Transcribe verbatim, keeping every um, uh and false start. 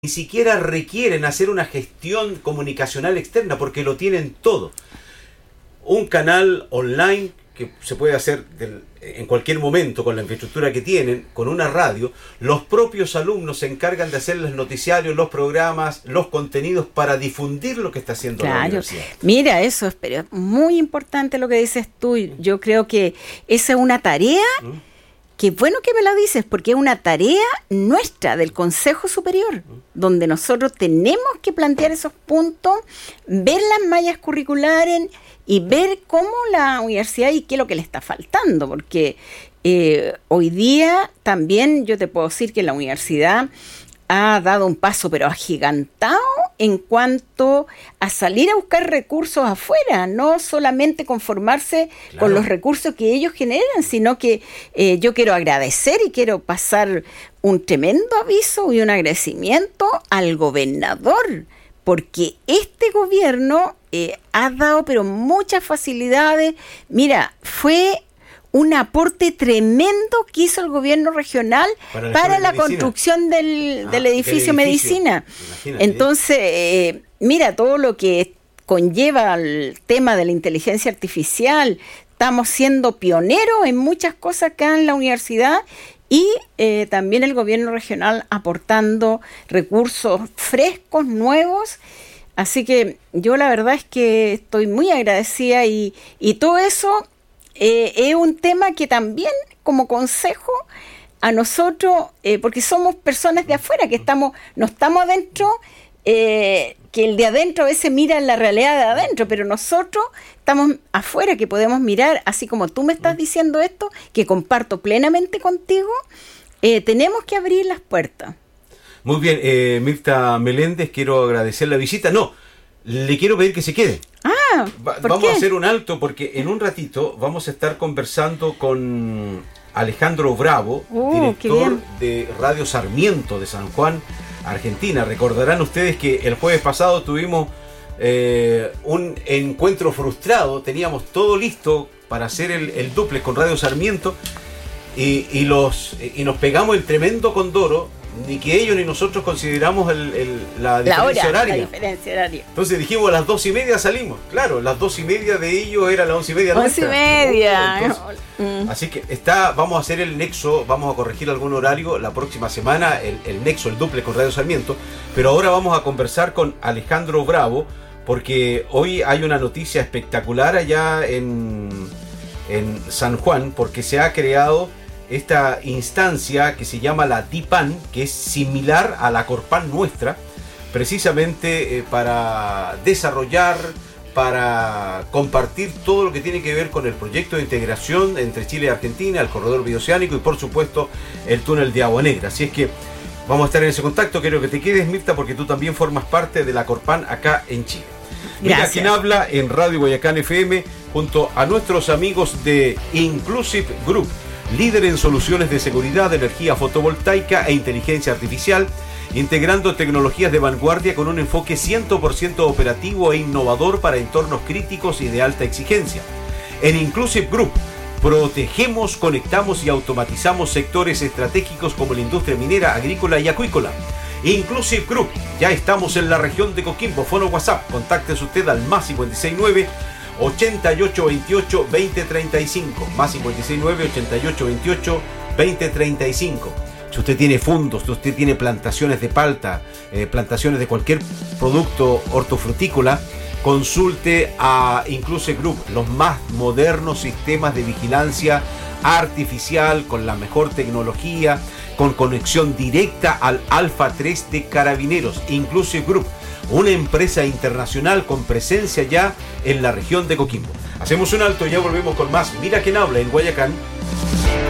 ni siquiera requieren hacer una gestión comunicacional externa porque lo tienen todo. Un canal online que se puede hacer del, en cualquier momento con la infraestructura que tienen, con una radio. Los propios alumnos se encargan de hacer los noticiarios, los programas, los contenidos para difundir lo que está haciendo claro. la universidad. Mira, eso es pero muy importante lo que dices tú. Yo creo que esa es una tarea... ¿Mm? Qué bueno que me lo dices, porque es una tarea nuestra, del Consejo Superior, donde nosotros tenemos que plantear esos puntos, ver las mallas curriculares y ver cómo la universidad y qué es lo que le está faltando, porque eh, hoy día también yo te puedo decir que la universidad ha dado un paso pero agigantado en cuanto a salir a buscar recursos afuera, no solamente conformarse claro. con los recursos que ellos generan, sino que eh, yo quiero agradecer y quiero pasar un tremendo aviso y un agradecimiento al gobernador, porque este gobierno eh, ha dado pero muchas facilidades. Mira, fue un aporte tremendo que hizo el gobierno regional para la, para la construcción del, ah, del edificio, edificio medicina. Imagínate. Entonces, eh, mira, todo lo que conlleva el tema de la inteligencia artificial, estamos siendo pioneros en muchas cosas acá en la universidad y eh, también el gobierno regional aportando recursos frescos, nuevos. Así que yo la verdad es que estoy muy agradecida y, y todo eso... Eh, es un tema que también como consejo a nosotros, eh, porque somos personas de afuera, que estamos no estamos adentro, eh, que el de adentro a veces mira la realidad de adentro, pero nosotros estamos afuera, que podemos mirar, así como tú me estás diciendo esto, que comparto plenamente contigo, eh, tenemos que abrir las puertas. Muy bien, eh, Mirta Meléndez, quiero agradecer la visita. No, le quiero pedir que se quede. Ah, Va, ¿por vamos qué? a hacer un alto porque en un ratito vamos a estar conversando con Alejandro Bravo, uh, director de Radio Sarmiento de San Juan, Argentina. Recordarán ustedes que el jueves pasado tuvimos eh, un encuentro frustrado, teníamos todo listo para hacer el, el duplex con Radio Sarmiento y, y, los, y nos pegamos el tremendo condoro. Ni que ellos ni nosotros consideramos el, el, la, la diferencia hora, horaria. la diferencia horaria. Entonces dijimos a las dos y media salimos. Claro, las dos y media de ellos era las once y media nuestra. Once y media. Entonces, mm. Así que está, vamos a hacer el nexo, vamos a corregir algún horario la próxima semana, el, el nexo, el duple con Radio Sarmiento. Pero ahora vamos a conversar con Alejandro Bravo, porque hoy hay una noticia espectacular allá en, en San Juan, porque se ha creado esta instancia que se llama la DIPAN, que es similar a la Corpan nuestra, precisamente eh, para desarrollar, para compartir todo lo que tiene que ver con el proyecto de integración entre Chile y Argentina, el corredor bioceánico y por supuesto el túnel de Agua Negra. Así es que vamos a estar en ese contacto. Quiero que te quedes, Mirta, porque tú también formas parte de la Corpan acá en Chile. Mira, gracias. Quien habla en Radio Guayacán F M junto a nuestros amigos de Inclusive Group, líder en soluciones de seguridad, energía fotovoltaica e inteligencia artificial, integrando tecnologías de vanguardia con un enfoque cien por ciento operativo e innovador para entornos críticos y de alta exigencia. En Inclusive Group, protegemos, conectamos y automatizamos sectores estratégicos como la industria minera, agrícola y acuícola. Inclusive Group, ya estamos en la región de Coquimbo. Fono WhatsApp, contáctese usted al más cincuenta y seis nueve, ochenta y ocho veintiocho, veinte treinta y cinco, más cincuenta y seis nueve, ochenta y ocho veintiocho, veinte treinta y cinco. Si usted tiene fundos, si usted tiene plantaciones de palta, eh, plantaciones de cualquier producto hortofrutícola, consulte a Inclusive Group, los más modernos sistemas de vigilancia artificial con la mejor tecnología, con conexión directa al Alfa tres de Carabineros. Inclusive Group, una empresa internacional con presencia ya en la región de Coquimbo. Hacemos un alto y ya volvemos con más Mira Quién Habla en Guayacán